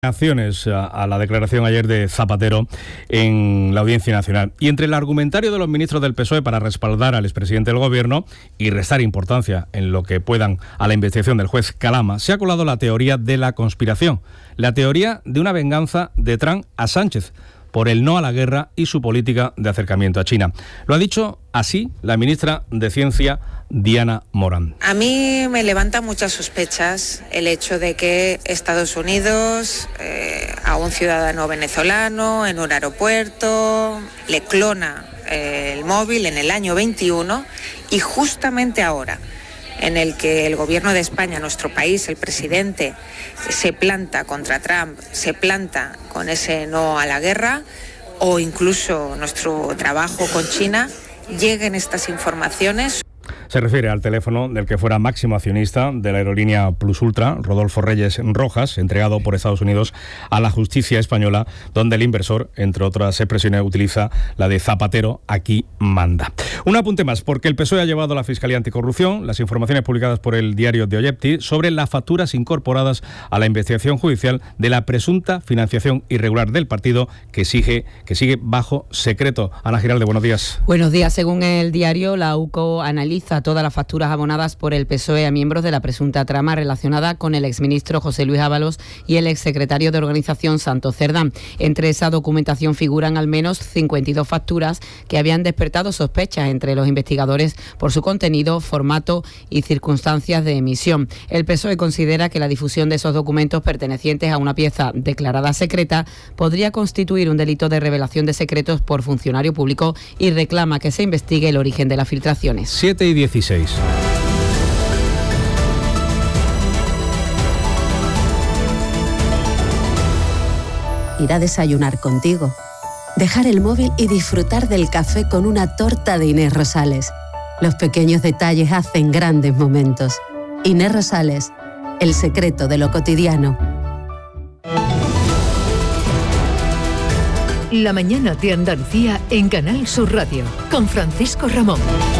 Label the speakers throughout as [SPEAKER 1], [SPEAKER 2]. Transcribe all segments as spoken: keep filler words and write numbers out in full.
[SPEAKER 1] Reacciones a, a la declaración ayer de Zapatero en la Audiencia Nacional. Y entre el argumentario de los ministros del P S O E para respaldar al expresidente del Gobierno y restar importancia en lo que puedan a la investigación del juez Calama, se ha colado la teoría de la conspiración, la teoría de una venganza de Trump a Sánchez por el no a la guerra y su política de acercamiento a China. Lo ha dicho así la ministra de Ciencia, Diana Morán.
[SPEAKER 2] A mí me levanta muchas sospechas el hecho de que Estados Unidos eh, a un ciudadano venezolano en un aeropuerto le clona eh, el móvil en el año veintiuno y justamente ahora, en el que el gobierno de España, nuestro país, el presidente, se planta contra Trump, se planta con ese no a la guerra, o incluso nuestro trabajo con China, lleguen estas informaciones.
[SPEAKER 1] Se refiere al teléfono del que fuera máximo accionista de la aerolínea Plus Ultra, Rodolfo Reyes Rojas, entregado por Estados Unidos a la justicia española, donde el inversor, entre otras expresiones, utiliza la de Zapatero, aquí manda. Un apunte más, porque el P S O E ha llevado a la Fiscalía Anticorrupción las informaciones publicadas por el diario de Objecti sobre las facturas incorporadas a la investigación judicial de la presunta financiación irregular del partido que sigue, que sigue bajo secreto. Ana Giralde, buenos días.
[SPEAKER 3] Buenos días. Según el diario, la U C O analiza todas las facturas abonadas por el P S O E a miembros de la presunta trama relacionada con el exministro José Luis Ábalos y el exsecretario de Organización Santos Cerdán. Entre esa documentación figuran al menos cincuenta y dos facturas que habían despertado sospechas entre los investigadores por su contenido, formato y circunstancias de emisión. El P S O E considera que la difusión de esos documentos pertenecientes a una pieza declarada secreta podría constituir un delito de revelación de secretos por funcionario público y reclama que se investigue el origen de las filtraciones.
[SPEAKER 1] siete y dieciséis.
[SPEAKER 4] Ir a desayunar contigo, dejar el móvil y disfrutar del café con una torta de Inés Rosales. Los pequeños detalles hacen grandes momentos. Inés Rosales, el secreto de lo cotidiano.
[SPEAKER 5] La mañana de Andalucía en Canal Sur Radio, con Francisco Ramón.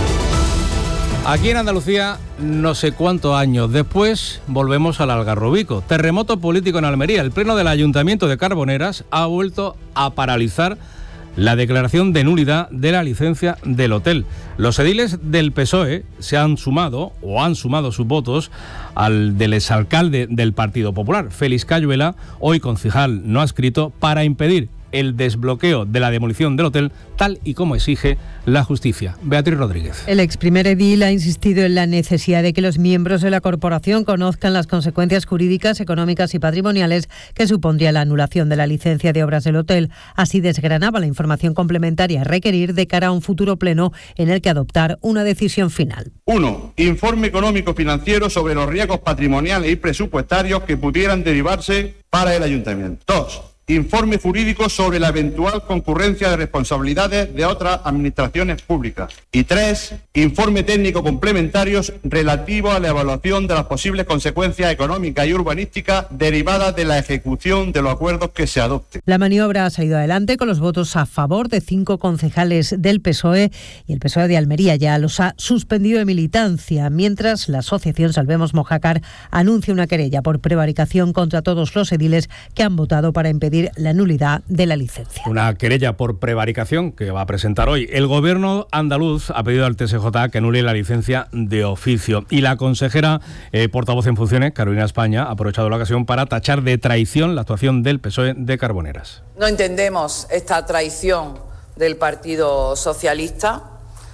[SPEAKER 1] Aquí en Andalucía, no sé cuántos años después, volvemos al Algarrobico. Terremoto político en Almería. El pleno del Ayuntamiento de Carboneras ha vuelto a paralizar la declaración de nulidad de la licencia del hotel. Los ediles del P S O E se han sumado, o han sumado sus votos, al del exalcalde del Partido Popular, Félix Cayuela, hoy concejal no adscrito, para impedir el desbloqueo de la demolición del hotel, tal y como exige la justicia. Beatriz Rodríguez.
[SPEAKER 6] El ex primer edil ha insistido en la necesidad de que los miembros de la corporación conozcan las consecuencias jurídicas, económicas y patrimoniales que supondría la anulación de la licencia de obras del hotel. Así desgranaba la información complementaria a requerir de cara a un futuro pleno en el que adoptar una decisión final.
[SPEAKER 7] uno. Informe económico financiero sobre los riesgos patrimoniales y presupuestarios que pudieran derivarse para el ayuntamiento. dos. Informe jurídico sobre la eventual concurrencia de responsabilidades de otras administraciones públicas. Y tres, informe técnico complementarios relativo a la evaluación de las posibles consecuencias económicas y urbanísticas derivadas de la ejecución de los acuerdos que se adopten.
[SPEAKER 6] La maniobra ha salido adelante con los votos a favor de cinco concejales del P S O E y el P S O E de Almería ya los ha suspendido de militancia, mientras la asociación Salvemos Mojácar anuncia una querella por prevaricación contra todos los ediles que han votado para impedir la nulidad de la licencia.
[SPEAKER 1] Una querella por prevaricación que va a presentar hoy. El gobierno andaluz ha pedido al T S J que anule la licencia de oficio y la consejera eh, portavoz en funciones, Carolina España, ha aprovechado la ocasión para tachar de traición la actuación del P S O E de Carboneras.
[SPEAKER 8] No entendemos esta traición del Partido Socialista.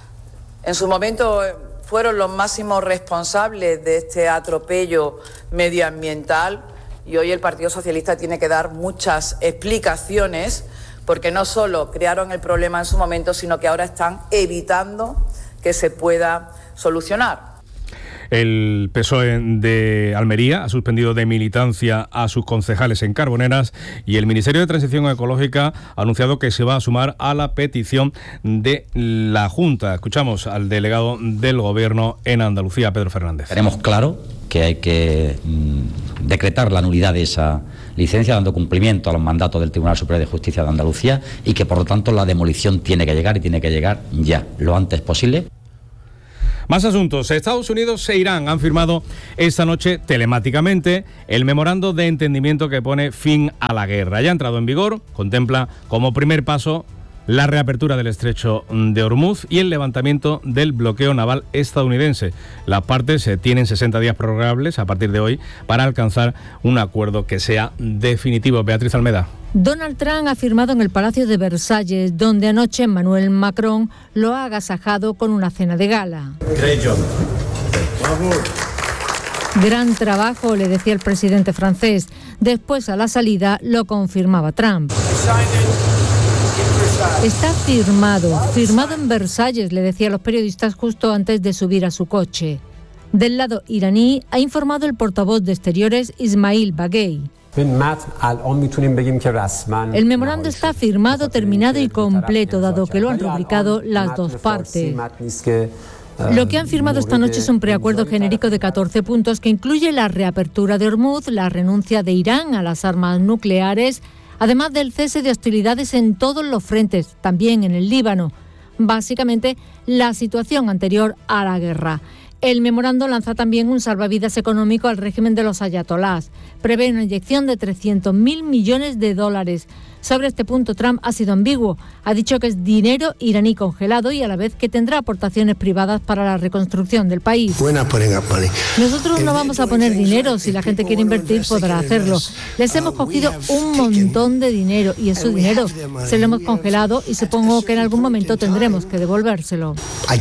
[SPEAKER 8] En su momento fueron los máximos responsables de este atropello medioambiental. Y hoy el Partido Socialista tiene que dar muchas explicaciones porque no solo crearon el problema en su momento, sino que ahora están evitando que se pueda solucionar.
[SPEAKER 1] El P S O E de Almería ha suspendido de militancia a sus concejales en Carboneras y el Ministerio de Transición Ecológica ha anunciado que se va a sumar a la petición de la Junta. Escuchamos al delegado del Gobierno en Andalucía, Pedro Fernández.
[SPEAKER 9] Tenemos claro que hay que mmm, decretar la nulidad de esa licencia, dando cumplimiento a los mandatos del Tribunal Superior de Justicia de Andalucía y que, por lo tanto, la demolición tiene que llegar y tiene que llegar ya, lo antes posible.
[SPEAKER 1] Más asuntos. Estados Unidos e Irán han firmado esta noche telemáticamente el memorando de entendimiento que pone fin a la guerra. Ya ha entrado en vigor, contempla como primer paso la reapertura del estrecho de Hormuz y el levantamiento del bloqueo naval estadounidense. Las partes tienen sesenta días prorrogables a partir de hoy para alcanzar un acuerdo que sea definitivo. Beatriz Almeda.
[SPEAKER 10] Donald Trump ha firmado en el Palacio de Versalles, donde anoche Emmanuel Macron lo ha agasajado con una cena de gala.
[SPEAKER 11] Great job.
[SPEAKER 10] Gran trabajo, le decía el presidente francés. Después, a la salida, lo confirmaba Trump. Está firmado, firmado en Versalles, le decía a los periodistas justo antes de subir a su coche. Del lado iraní, ha informado el portavoz de Exteriores Ismail Baghei. El memorando está firmado, terminado y completo, dado que lo han rubricado las dos partes. Lo que han firmado esta noche es un preacuerdo genérico de catorce puntos que incluye la reapertura de Hormuz, la renuncia de Irán a las armas nucleares, además del cese de hostilidades en todos los frentes, también en el Líbano. Básicamente, la situación anterior a la guerra. El memorando lanza también un salvavidas económico al régimen de los ayatolás. Prevé una inyección de trescientos mil millones de dólares. Sobre este punto, Trump ha sido ambiguo. Ha dicho que es dinero iraní congelado y a la vez que tendrá aportaciones privadas para la reconstrucción del país. Nosotros no vamos a poner dinero. Si la gente quiere invertir, podrá hacerlo. Les hemos cogido un montón de dinero y es su dinero. Se lo hemos congelado y supongo que en algún momento tendremos que devolvérselo.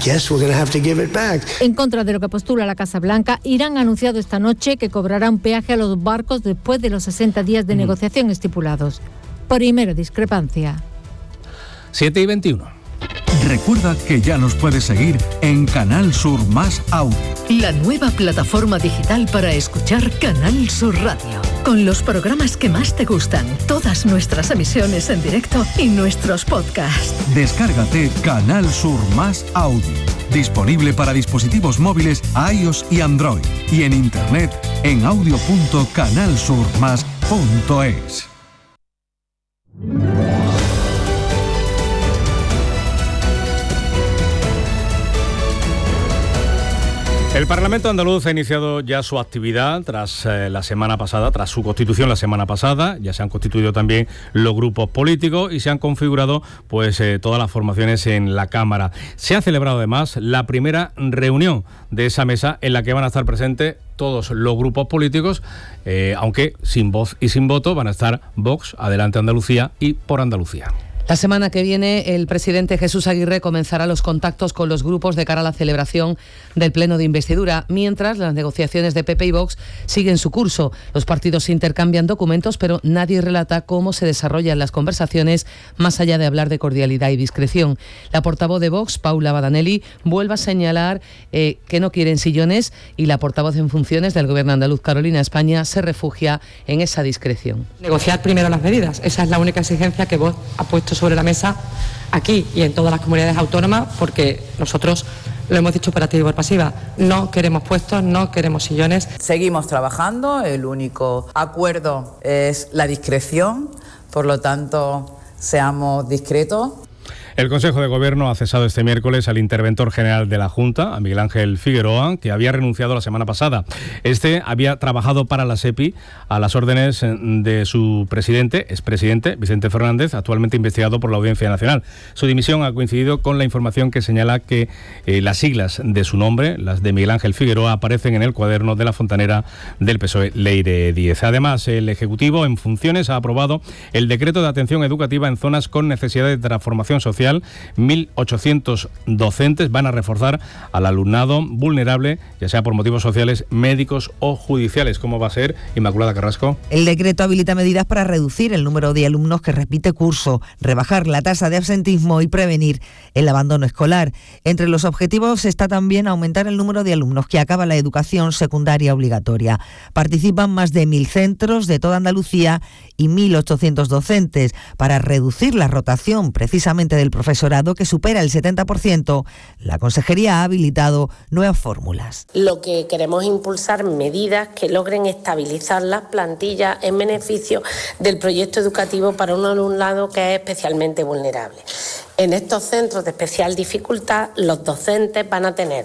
[SPEAKER 10] En contra de lo que postula la Casa Blanca, Irán ha anunciado esta noche que cobrará un peaje a los barcos después de los sesenta días de negociación estipulados. Primera discrepancia.
[SPEAKER 1] siete y veintiuno.
[SPEAKER 12] Recuerda que ya nos puedes seguir en Canal Sur Más Audio.
[SPEAKER 5] La nueva plataforma digital para escuchar Canal Sur Radio. Con los programas que más te gustan, todas nuestras emisiones en directo y nuestros podcasts.
[SPEAKER 12] Descárgate Canal Sur Más Audio. Disponible para dispositivos móviles iOS y Android. Y en internet en audio punto canal sur más punto es.
[SPEAKER 1] El Parlamento andaluz ha iniciado ya su actividad tras eh, la semana pasada, tras su constitución la semana pasada. Ya se han constituido también los grupos políticos y se han configurado pues eh, todas las formaciones en la Cámara. Se ha celebrado además la primera reunión de esa mesa en la que van a estar presentes todos los grupos políticos, eh, aunque sin voz y sin voto. Van a estar Vox, Adelante Andalucía y Por Andalucía.
[SPEAKER 13] La semana que viene, el presidente Jesús Aguirre comenzará los contactos con los grupos de cara a la celebración del pleno de investidura, mientras las negociaciones de P P y Vox siguen su curso. Los partidos intercambian documentos, pero nadie relata cómo se desarrollan las conversaciones, más allá de hablar de cordialidad y discreción. La portavoz de Vox, Paula Badanelli, vuelve a señalar eh, que no quieren sillones, y la portavoz en funciones del Gobierno andaluz, Carolina España, se refugia en esa discreción.
[SPEAKER 14] Negociar primero las medidas, esa es la única exigencia que Vox ha puesto sobre la mesa aquí y en todas las comunidades autónomas, porque nosotros lo hemos dicho por activa y por pasiva, no queremos puestos, no queremos sillones.
[SPEAKER 8] Seguimos trabajando, el único acuerdo es la discreción, por lo tanto, seamos discretos.
[SPEAKER 1] El Consejo de Gobierno ha cesado este miércoles al interventor general de la Junta, a Miguel Ángel Figueroa, que había renunciado la semana pasada. Este había trabajado para la SEPI a las órdenes de su presidente, expresidente Vicente Fernández, actualmente investigado por la Audiencia Nacional. Su dimisión ha coincidido con la información que señala que eh, las siglas de su nombre, las de Miguel Ángel Figueroa, aparecen en el cuaderno de la fontanera del P S O E, Leire Díez. Además, el Ejecutivo en funciones ha aprobado el decreto de atención educativa en zonas con necesidad de transformación social. mil ochocientos docentes van a reforzar al alumnado vulnerable, ya sea por motivos sociales, médicos o judiciales. ¿Cómo va a ser, Inmaculada Carrasco?
[SPEAKER 15] El decreto habilita medidas para reducir el número de alumnos que repite curso, rebajar la tasa de absentismo y prevenir el abandono escolar. Entre los objetivos está también aumentar el número de alumnos que acaban la educación secundaria obligatoria. Participan más de mil centros de toda Andalucía y mil ochocientos docentes para reducir la rotación precisamente del profesorado, que supera el setenta por ciento. La Consejería ha habilitado nuevas fórmulas.
[SPEAKER 16] Lo que queremos es impulsar medidas que logren estabilizar las plantillas en beneficio del proyecto educativo para un alumnado que es especialmente vulnerable. En estos centros de especial dificultad, los docentes van a tener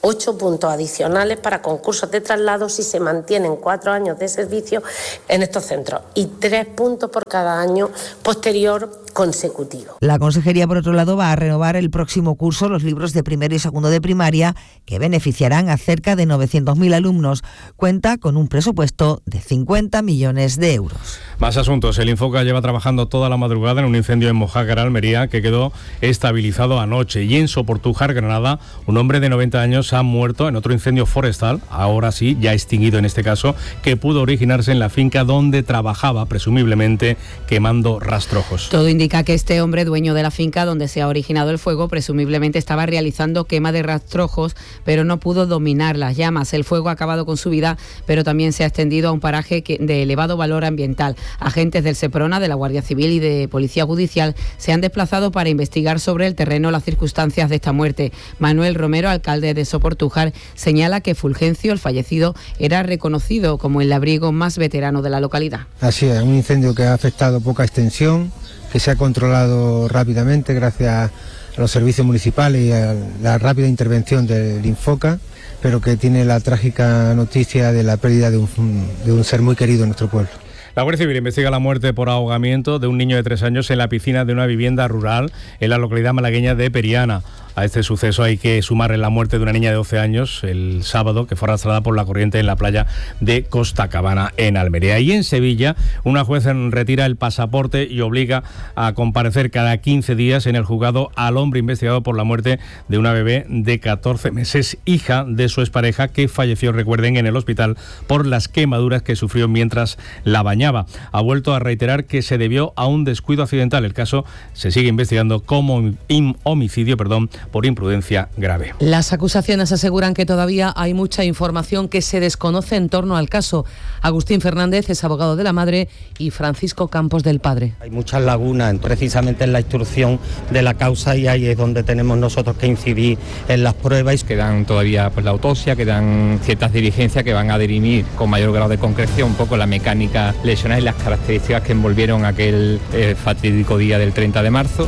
[SPEAKER 16] ocho puntos adicionales para concursos de traslado si se mantienen cuatro años de servicio en estos centros y tres puntos por cada año posterior consecutivo.
[SPEAKER 15] La Consejería, por otro lado, va a renovar el próximo curso los libros de primero y segundo de primaria, que beneficiarán a cerca de novecientos mil alumnos. Cuenta con un presupuesto de cincuenta millones de euros.
[SPEAKER 1] Más asuntos. El Infoca lleva trabajando toda la madrugada en un incendio en Mojácar, Almería, que quedó estabilizado anoche. Y en Soportújar, Granada, un hombre de noventa años ha muerto en otro incendio forestal, ahora sí, ya extinguido en este caso, que pudo originarse en la finca donde trabajaba, presumiblemente quemando rastrojos.
[SPEAKER 3] Todo indica que este hombre, dueño de la finca donde se ha originado el fuego, presumiblemente estaba realizando quema de rastrojos, pero no pudo dominar las llamas. El fuego ha acabado con su vida, pero también se ha extendido a un paraje que, de elevado valor ambiental. Agentes del Seprona, de la Guardia Civil y de Policía Judicial se han desplazado para investigar sobre el terreno las circunstancias de esta muerte. Manuel Romero, alcalde de Soportújar, señala que Fulgencio, el fallecido, era reconocido como el labriego más veterano de la localidad.
[SPEAKER 11] Así es, un incendio que ha afectado poca extensión, que se ha controlado rápidamente gracias a los servicios municipales y a la rápida intervención del Infoca, pero que tiene la trágica noticia de la pérdida de un, de un ser muy querido en nuestro pueblo.
[SPEAKER 1] La Guardia Civil investiga la muerte por ahogamiento de un niño de tres años en la piscina de una vivienda rural en la localidad malagueña de Periana. A este suceso hay que sumarle la muerte de una niña de doce años el sábado, que fue arrastrada por la corriente en la playa de Costa Cabana, en Almería. Y en Sevilla, una juez retira el pasaporte y obliga a comparecer cada quince días en el juzgado al hombre investigado por la muerte de una bebé de catorce meses, hija de su expareja, que falleció, recuerden, en el hospital por las quemaduras que sufrió mientras la bañaba. Ha vuelto a reiterar que se debió a un descuido accidental. El caso se sigue investigando como homicidio, perdón, por imprudencia grave.
[SPEAKER 13] Las acusaciones aseguran que todavía hay mucha información que se desconoce en torno al caso. Agustín Fernández es abogado de la madre y Francisco Campos del padre.
[SPEAKER 17] Hay muchas lagunas precisamente en la instrucción de la causa y ahí es donde tenemos nosotros que incidir en las pruebas.
[SPEAKER 18] Quedan todavía pues, la autopsia, quedan ciertas diligencias que van a dirimir con mayor grado de concreción un poco la mecánica lesional y las características que envolvieron aquel eh, fatídico día del treinta de marzo.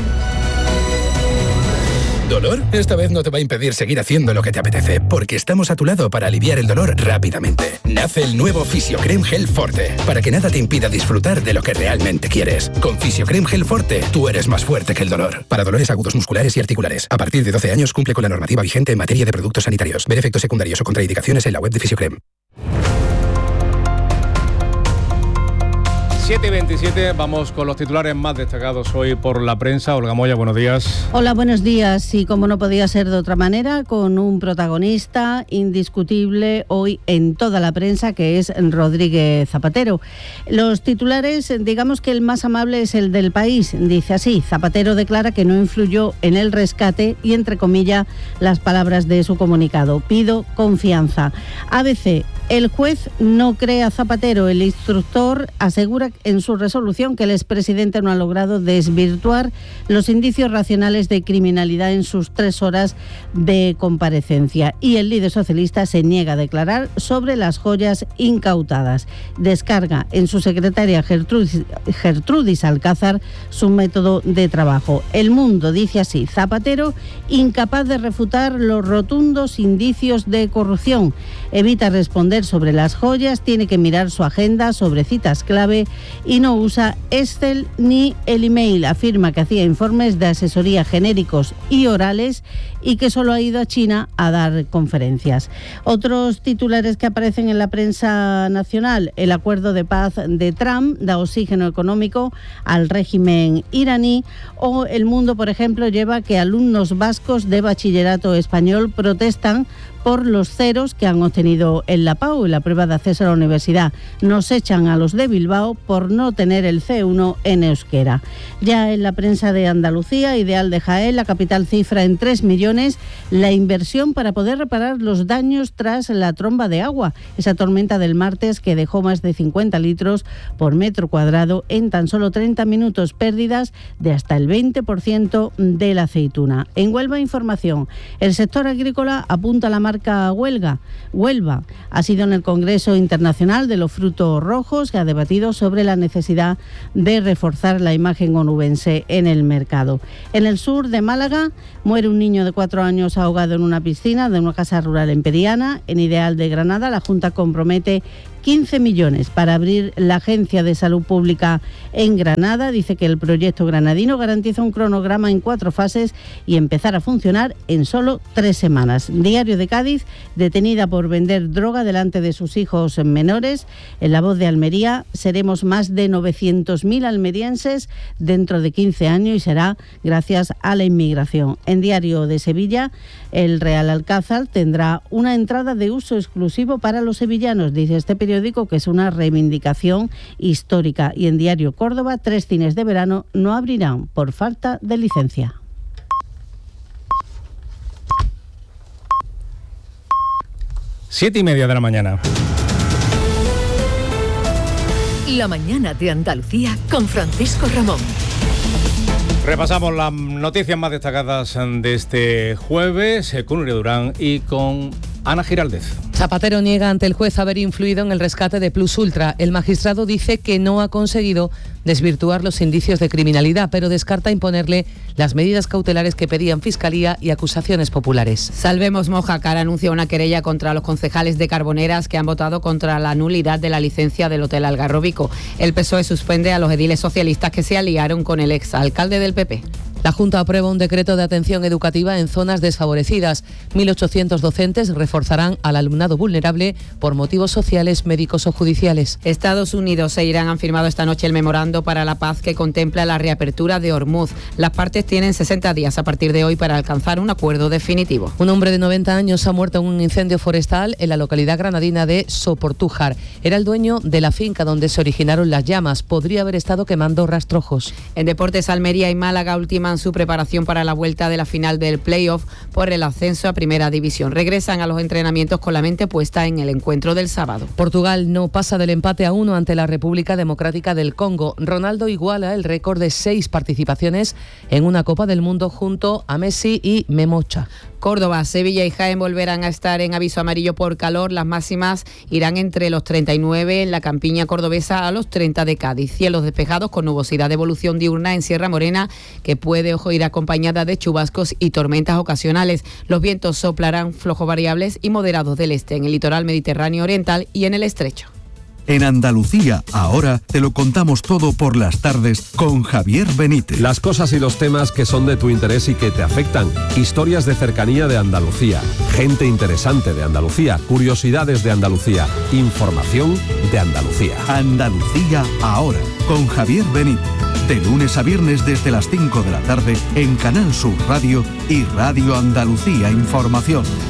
[SPEAKER 19] ¿Dolor? Esta vez no te va a impedir seguir haciendo lo que te apetece, porque estamos a tu lado para aliviar el dolor rápidamente. Nace el nuevo Fisiocrem Gel Forte, para que nada te impida disfrutar de lo que realmente quieres. Con Fisiocrem Gel Forte, tú eres más fuerte que el dolor. Para dolores agudos musculares y articulares. A partir de doce años cumple con la normativa vigente en materia de productos sanitarios. Ver efectos secundarios o contraindicaciones en la web de Fisiocrem.
[SPEAKER 1] siete y veintisiete, vamos con los titulares más destacados hoy por la prensa. Olga Moya, buenos días.
[SPEAKER 20] Hola, buenos días. Y como no podía ser de otra manera, con un protagonista indiscutible hoy en toda la prensa, que es Rodríguez Zapatero. Los titulares, digamos que el más amable es el del País. Dice así: Zapatero declara que no influyó en el rescate y, entre comillas, las palabras de su comunicado. Pido confianza. A B C: el juez no cree a Zapatero. El instructor asegura en su resolución que el expresidente no ha logrado desvirtuar los indicios racionales de criminalidad en sus tres horas de comparecencia. Y el líder socialista se niega a declarar sobre las joyas incautadas. Descarga en su secretaria Gertrudis, Gertrudis Alcázar su método de trabajo. El Mundo dice así: Zapatero incapaz de refutar los rotundos indicios de corrupción. Evita responder sobre las joyas, tiene que mirar su agenda sobre citas clave y no usa Excel ni el email. Afirma que hacía informes de asesoría genéricos y orales y que solo ha ido a China a dar conferencias. Otros titulares que aparecen en la prensa nacional: el acuerdo de paz de Trump da oxígeno económico al régimen iraní, o El Mundo, por ejemplo, lleva que alumnos vascos de bachillerato español protestan por los ceros que han obtenido en la P A U, en la prueba de acceso a la universidad. Nos echan a los de Bilbao por no tener el C uno en euskera. Ya en la prensa de Andalucía, Ideal de Jaén, la capital cifra en tres millones la inversión para poder reparar los daños tras la tromba de agua, esa tormenta del martes que dejó más de cincuenta litros por metro cuadrado en tan solo treinta minutos, pérdidas de hasta el veinte por ciento de la aceituna. En Huelva Información, el sector agrícola apunta a la marca Huelga. Huelva ha sido en el Congreso Internacional de los Frutos Rojos, que ha debatido sobre la necesidad de reforzar la imagen onubense en el mercado. En el sur de Málaga muere un niño de cuatro cuatro años ahogado en una piscina de una casa rural en Periana. En Ideal de Granada, la Junta compromete quince millones para abrir la Agencia de Salud Pública en Granada. Dice que el proyecto granadino garantiza un cronograma en cuatro fases y empezar a funcionar en solo tres semanas. Diario de Cádiz, detenida por vender droga delante de sus hijos menores. En La Voz de Almería, seremos más de novecientos mil almerienses dentro de quince años y será gracias a la inmigración. En Diario de Sevilla, el Real Alcázar tendrá una entrada de uso exclusivo para los sevillanos, dice este periódico, que es una reivindicación histórica. Y en Diario Córdoba, tres cines de verano no abrirán por falta de licencia.
[SPEAKER 1] Siete y media de la mañana.
[SPEAKER 5] La mañana de Andalucía con Francisco Ramón.
[SPEAKER 1] Repasamos las noticias más destacadas de este jueves con Nuria Durán y con Ana Giraldez.
[SPEAKER 13] Zapatero niega ante el juez haber influido en el rescate de Plus Ultra. El magistrado dice que no ha conseguido desvirtuar los indicios de criminalidad, pero descarta imponerle las medidas cautelares que pedían Fiscalía y acusaciones populares.
[SPEAKER 3] Salvemos Mojácar anuncia una querella contra los concejales de Carboneras que han votado contra la nulidad de la licencia del Hotel Algarrobico. El P S O E suspende a los ediles socialistas que se aliaron con el exalcalde del P P.
[SPEAKER 13] La Junta aprueba un decreto de atención educativa en zonas desfavorecidas. mil ochocientos docentes reforzarán al alumnado vulnerable por motivos sociales, médicos o judiciales.
[SPEAKER 3] Estados Unidos e Irán han firmado esta noche el memorando para la paz que contempla la reapertura de Hormuz. Las partes tienen sesenta días a partir de hoy para alcanzar un acuerdo definitivo.
[SPEAKER 13] Un hombre de noventa años ha muerto en un incendio forestal en la localidad granadina de Soportújar. Era el dueño de la finca donde se originaron las llamas. Podría haber estado quemando rastrojos.
[SPEAKER 3] En Deportes, Almería y Málaga ultiman su preparación para la vuelta de la final del playoff por el ascenso a Primera División. Regresan a los entrenamientos con la mente puesta en el encuentro del sábado.
[SPEAKER 13] Portugal no pasa del empate a uno ante la República Democrática del Congo. Ronaldo iguala el récord de seis participaciones en una Copa del Mundo junto a Messi y Memocha.
[SPEAKER 3] Córdoba, Sevilla y Jaén volverán a estar en aviso amarillo por calor. Las máximas irán entre los treinta y nueve en la campiña cordobesa a los treinta de Cádiz. Cielos despejados con nubosidad de evolución diurna en Sierra Morena, que puede, ojo, ir acompañada de chubascos y tormentas ocasionales. Los vientos soplarán flojos variables y moderados del este en el litoral mediterráneo oriental y en el estrecho.
[SPEAKER 12] En Andalucía, ahora te lo contamos todo por las tardes con Javier Benítez.
[SPEAKER 21] Las cosas y los temas que son de tu interés y que te afectan. Historias de cercanía de Andalucía. Gente interesante de Andalucía. Curiosidades de Andalucía. Información de Andalucía.
[SPEAKER 12] Andalucía, ahora, con Javier Benítez. De lunes a viernes desde las cinco de la tarde en Canal Sur Radio y Radio Andalucía Información.